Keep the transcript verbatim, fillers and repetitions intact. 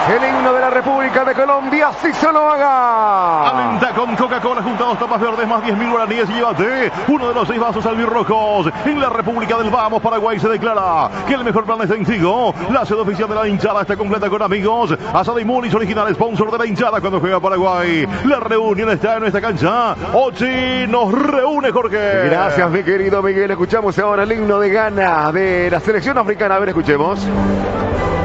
El himno de la República de Colombia, sí se lo haga. Alenta con Coca-Cola junto a dos tapas verdes más diez mil guaraníes y llévate uno de los seis vasos albirrojos. En la República del Vamos, Paraguay, se declara que el mejor plan es sencillo. La sede oficial de la hinchada está completa con amigos. Asada y Mulis, original sponsor de la hinchada cuando juega Paraguay. La reunión está en esta cancha. Ochi nos reúne, Jorge. Gracias, mi querido Miguel. Escuchamos ahora el himno de Ghana de la selección africana. A ver, escuchemos.